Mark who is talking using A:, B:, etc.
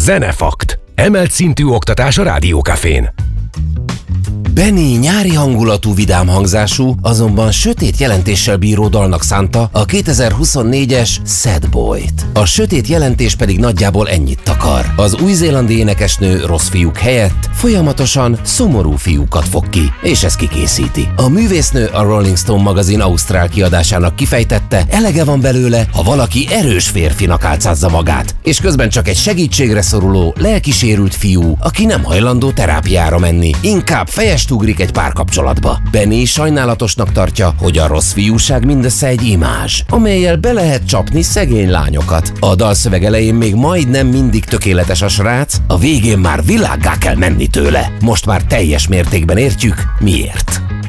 A: Zenefakt. Emelt szintű oktatás a Rádiókafén.
B: Benny nyári hangulatú, vidám hangzású, azonban sötét jelentéssel bíró dalnak szánta a 2024-es Sad Boy-t. A sötét jelentés pedig nagyjából ennyit takar. Az új-zélandi énekesnő rossz fiúk helyett folyamatosan szomorú fiúkat fog ki, és ez kikészíti. A művésznő a Rolling Stone magazin ausztrál kiadásának kifejtette, elege van belőle, ha valaki erős férfinak álcázza magát, és közben csak egy segítségre szoruló, lelkisérült fiú, aki nem hajlandó terápiára menni, inkább fejest ugrik egy párkapcsolatba. Benny sajnálatosnak tartja, hogy a rossz fiúság mindössze egy imázs, amellyel be lehet csapni szegény lányokat. A dalszöveg elején még majdnem mindig tökéletes a srác, a végén már világgá kell menni tőle. Most már teljes mértékben értjük, miért.